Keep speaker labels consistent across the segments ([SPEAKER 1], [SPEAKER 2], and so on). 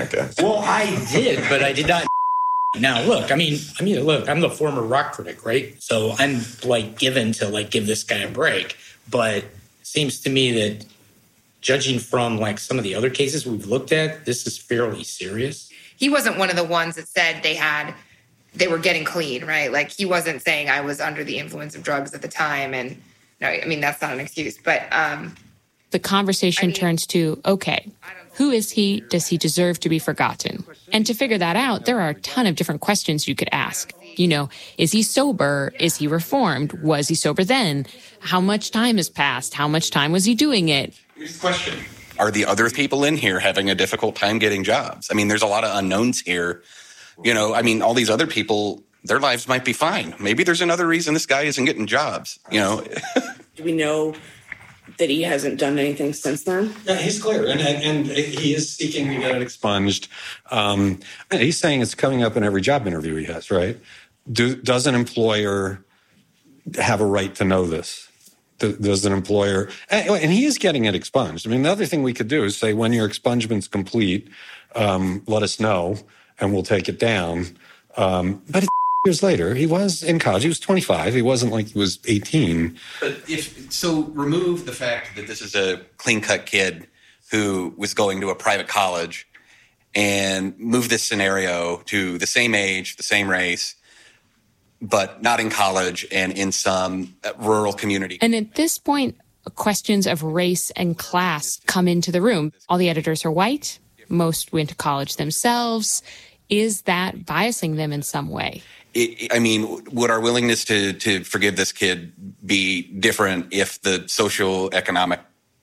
[SPEAKER 1] guess.
[SPEAKER 2] Well, I did, but I did not. Now, look, I mean, look, I'm the former rock critic, right? So I'm like given to like give this guy a break. But it seems to me that judging from like some of the other cases we've looked at, this is fairly serious.
[SPEAKER 3] He wasn't one of the ones that said they were getting clean, right? Like he wasn't saying I was under the influence of drugs at the time. And no, I mean, that's not an excuse. But
[SPEAKER 4] the conversation turns to, okay, who is he? Does he deserve to be forgotten? And to figure that out, there are a ton of different questions you could ask. You know, is he sober? Is he reformed? Was he sober then? How much time has passed? How much time was he doing it?
[SPEAKER 1] Here's the question. Are the other people in here having a difficult time getting jobs? I mean, there's a lot of unknowns here. You know, I mean, all these other people, their lives might be fine. Maybe there's another reason this guy isn't getting jobs, you know.
[SPEAKER 5] Do we know that he hasn't done anything since then?
[SPEAKER 6] Yeah, he's clear, and he is seeking to get it expunged. He's saying it's coming up in every job interview he has, right? Does an employer have a right to know this? Does an employer... And he is getting it expunged. I mean, the other thing we could do is say, when your expungement's complete, let us know, and we'll take it down. But years later, he was in college. He was 25. He wasn't like he was 18.
[SPEAKER 1] But remove the fact that this is a clean-cut kid who was going to a private college, and move this scenario to the same age, the same race, but not in college and in some rural community.
[SPEAKER 4] And at this point, questions of race and class come into the room. All the editors are white. Most went to college themselves. Is that biasing them in some way?
[SPEAKER 1] Would our willingness to forgive this kid be different if the socioeconomic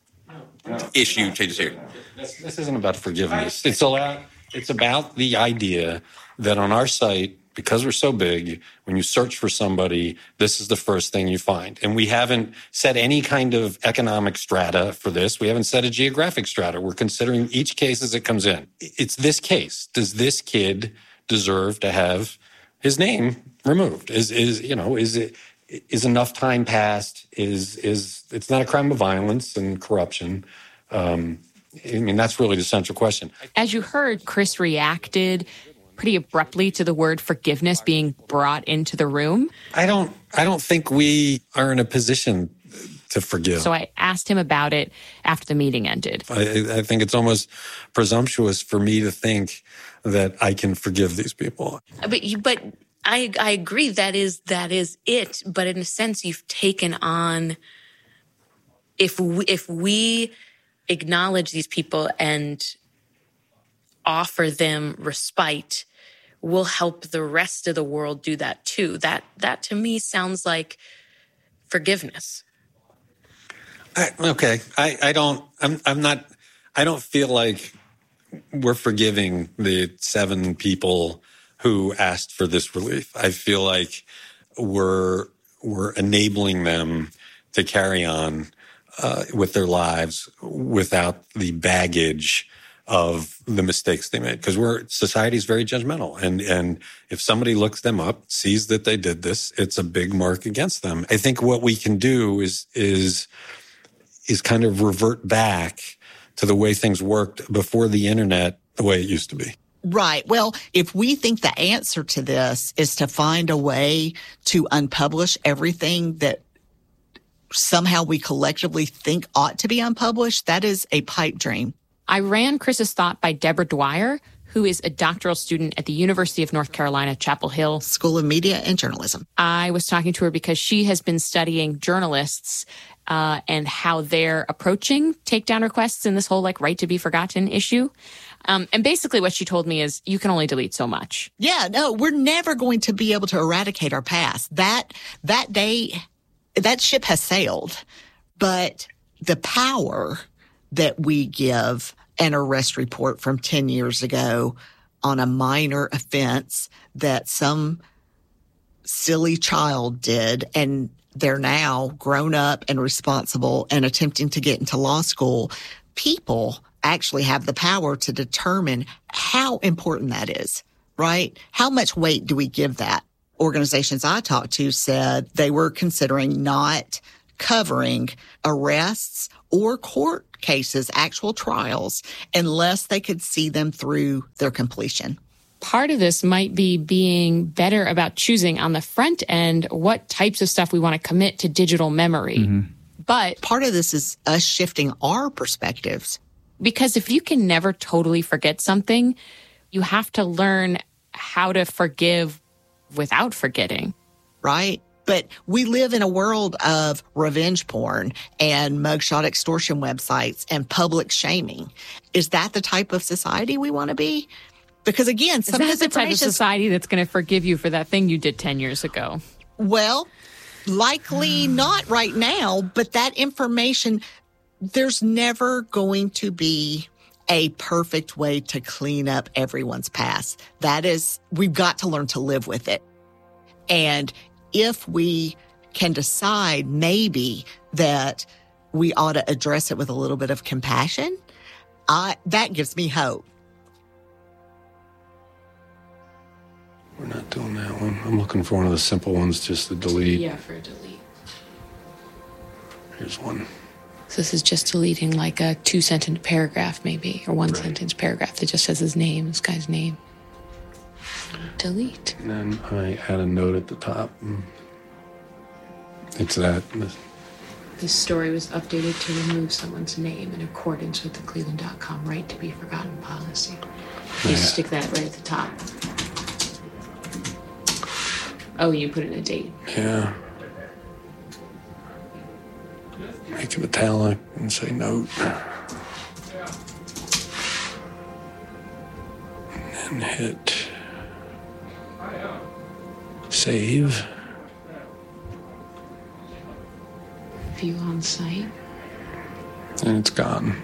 [SPEAKER 1] issue changes here?
[SPEAKER 6] This isn't about forgiveness. It's about the idea that on our site, because we're so big, when you search for somebody, this is the first thing you find. And we haven't set any kind of economic strata for this. We haven't set a geographic strata. We're considering each case as it comes in. It's this case. Does this kid deserve to have his name removed? Is enough time passed? It's not a crime of violence and corruption. That's really the central question.
[SPEAKER 4] As you heard, Chris reacted pretty abruptly to the word forgiveness being brought into the room.
[SPEAKER 6] I don't think we are in a position to forgive.
[SPEAKER 4] So I asked him about it after the meeting ended.
[SPEAKER 6] I think it's almost presumptuous for me to think that I can forgive these people.
[SPEAKER 5] But I agree that is it. But in a sense, you've taken on, if we acknowledge these people and offer them respite, we'll help the rest of the world do that too. That to me sounds like forgiveness.
[SPEAKER 6] I don't feel like we're forgiving the 7 people who asked for this relief. I feel like we're enabling them to carry on with their lives without the baggage of the mistakes they made, because society is very judgmental. And if somebody looks them up, sees that they did this, it's a big mark against them. I think what we can do is kind of revert back to the way things worked before the internet, the way it used to be.
[SPEAKER 7] Right. Well, if we think the answer to this is to find a way to unpublish everything that somehow we collectively think ought to be unpublished, that is a pipe dream.
[SPEAKER 4] I ran Chris's thought by Deborah Dwyer, who is a doctoral student at the University of North Carolina, Chapel Hill
[SPEAKER 7] School of Media and Journalism.
[SPEAKER 4] I was talking to her because she has been studying journalists and how they're approaching takedown requests in this whole right to be forgotten issue. And basically what she told me is you can only delete so much.
[SPEAKER 7] Yeah, no, we're never going to be able to eradicate our past. That day, that ship has sailed. But the power that we give an arrest report from 10 years ago on a minor offense that some silly child did, and they're now grown up and responsible and attempting to get into law school, people actually have the power to determine how important that is, right? How much weight do we give that? Organizations I talked to said they were considering not covering arrests or court cases, actual trials, unless they could see them through their completion.
[SPEAKER 4] Part of this might be being better about choosing on the front end what types of stuff we want to commit to digital memory. But
[SPEAKER 7] part of this is us shifting our perspectives.
[SPEAKER 4] Because if you can never totally forget something, you have to learn how to forgive without forgetting.
[SPEAKER 7] Right? But we live in a world of revenge porn and mugshot extortion websites and public shaming. Is that the type of society we want to be? Because again, some of
[SPEAKER 4] this
[SPEAKER 7] this
[SPEAKER 4] the type of society that's going to forgive you for that thing you did 10 years ago?
[SPEAKER 7] Well, likely not right now, but that information, there's never going to be a perfect way to clean up everyone's past. We've got to learn to live with it. And if we can decide maybe that we ought to address it with a little bit of compassion, that gives me hope.
[SPEAKER 6] We're not doing that one. I'm looking for one of the simple ones just to delete.
[SPEAKER 4] Yeah, for delete.
[SPEAKER 6] Here's one.
[SPEAKER 4] So this is just deleting like a 2-sentence paragraph maybe, or 1-sentence paragraph that just says his name, this guy's name. Delete.
[SPEAKER 6] And then I add a note at the top. It's that.
[SPEAKER 4] This story was updated to remove someone's name in accordance with the Cleveland.com right to be forgotten policy. You stick that right at the top. Oh, you put in a date.
[SPEAKER 6] Yeah. Make it metallic and say note. And hit save.
[SPEAKER 4] View on site.
[SPEAKER 6] And it's gone.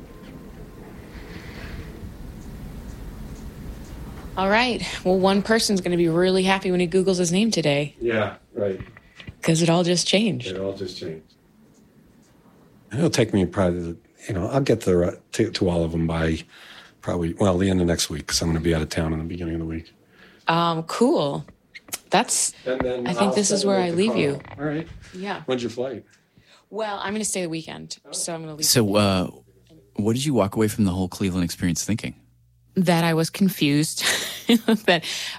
[SPEAKER 4] All right. Well, one person's going to be really happy when he Googles his name today.
[SPEAKER 6] Yeah, right.
[SPEAKER 4] Because it all just changed.
[SPEAKER 6] It all just changed. It'll take me probably, I'll get to all of them by probably, the end of next week, because I'm going to be out of town in the beginning of the week.
[SPEAKER 4] Cool. I think this is where I leave you.
[SPEAKER 6] All right.
[SPEAKER 4] Yeah.
[SPEAKER 6] When's your flight?
[SPEAKER 4] Well, I'm going to stay the weekend, so I'm going to leave.
[SPEAKER 8] So, what did you walk away from the whole Cleveland experience thinking?
[SPEAKER 4] That I was confused. That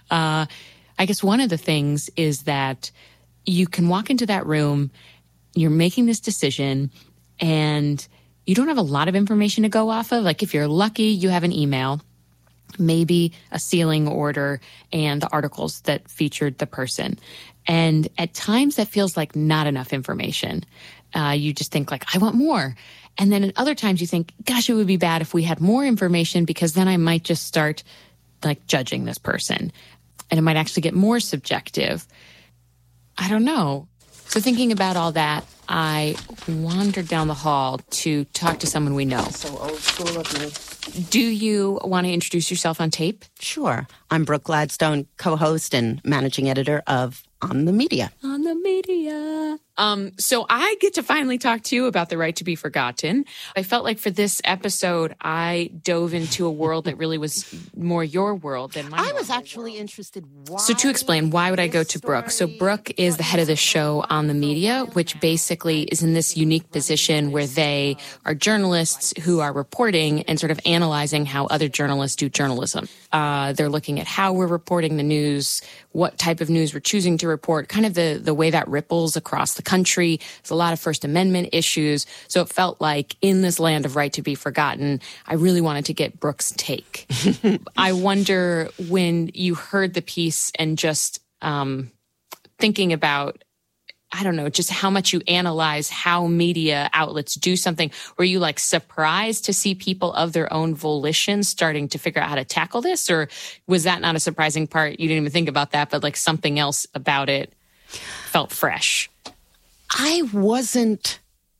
[SPEAKER 4] I guess one of the things is that you can walk into that room, you're making this decision, and you don't have a lot of information to go off of. Like if you're lucky, you have an email, maybe a sealing order, and the articles that featured the person. And at times that feels like not enough information. You just think like, I want more. And then at other times you think, gosh, it would be bad if we had more information, because then I might just start like judging this person and it might actually get more subjective. I don't know. So thinking about all that, I wandered down the hall to talk to someone we know.
[SPEAKER 9] So old school of me.
[SPEAKER 4] Do you want to introduce yourself on tape?
[SPEAKER 9] Sure. I'm Brooke Gladstone, co-host and managing editor of On the Media.
[SPEAKER 4] On the Media. So I get to finally talk to you about the right to be forgotten. I felt like for this episode, I dove into a world that really was more your world than mine.
[SPEAKER 9] I was actually interested.
[SPEAKER 4] So to explain, why would I go to Brooke? So Brooke is the head of the show On the Media, which basically is in this unique position where they are journalists who are reporting and sort of analyzing how other journalists do journalism. They're looking at how we're reporting the news, what type of news we're choosing to report, kind of the way that ripples across the country. There's a lot of First Amendment issues. So it felt like in this land of right to be forgotten, I really wanted to get Brooke's take. I wonder when you heard the piece and just thinking about, I don't know, just how much you analyze how media outlets do something. Were you like surprised to see people of their own volition starting to figure out how to tackle this? Or was that not a surprising part? You didn't even think about that, but like something else about it felt fresh.
[SPEAKER 9] I wasn't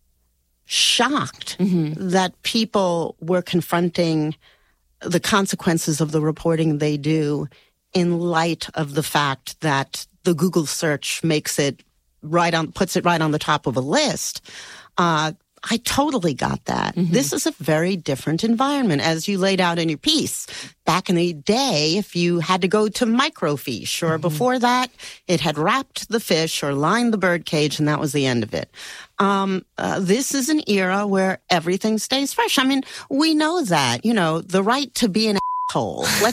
[SPEAKER 9] shocked that people were confronting the consequences of the reporting they do in light of the fact that the Google search makes it puts it right on the top of a list. I I totally got that. This is a very different environment, as you laid out in your piece. Back in the day, if you had to go to microfiche, or before that, it had wrapped the fish or lined the bird cage, and that was the end of it. This is an era where everything stays fresh. I mean, we know that, the right to be an asshole.